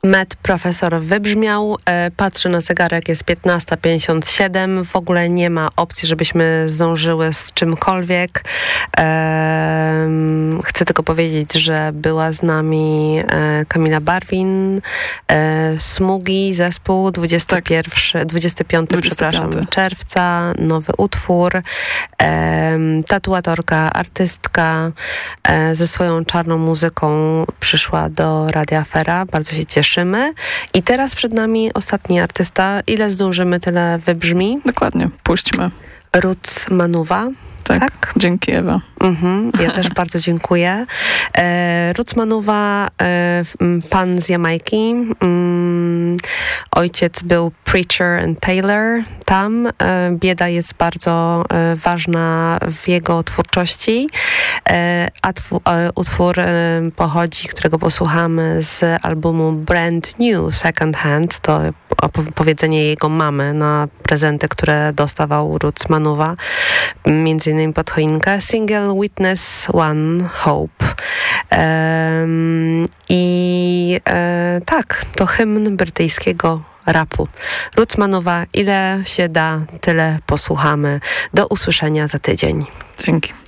Met Profesor wybrzmiał. Patrzę na zegarek, jest 15:57. W ogóle nie ma opcji, żebyśmy zdążyły z czymkolwiek. Chcę tylko powiedzieć, że była z nami Kamila Barwin, Smugi, zespół 25 czerwca, nowy utwór, tatuatorka, artystka ze swoją czarną muzyką przyszła do Radia Afera. Bardzo się cieszymy. I teraz przed nami ostatni artysta. Ile zdążymy, tyle wybrzmi. Dokładnie, puśćmy. Ruth Manuwa. Tak, dzięki Ewa. Ja też bardzo dziękuję. Ruth Manuwa, pan z Jamajki. Ojciec był preacher and tailor tam. Bieda jest bardzo ważna w jego twórczości. A utwór pochodzi, którego posłuchamy, z albumu Brand New Second Hand. To opowiedzenie jego mamy na prezenty, które dostawał Ruth Manuwa. Między innymi pod choinkę. Single Witness One Hope. Tak, to hymn brytyjskiego rapu. Ruth Manuwa, ile się da, tyle posłuchamy. Do usłyszenia za tydzień. Dzięki.